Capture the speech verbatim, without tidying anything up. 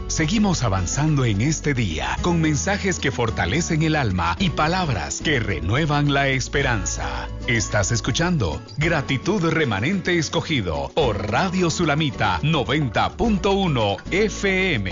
Seguimos avanzando en este día con mensajes que fortalecen el alma y palabras que renuevan la esperanza. Estás escuchando Gratitud Remanente Escogido por Radio Sulamita noventa punto uno F M.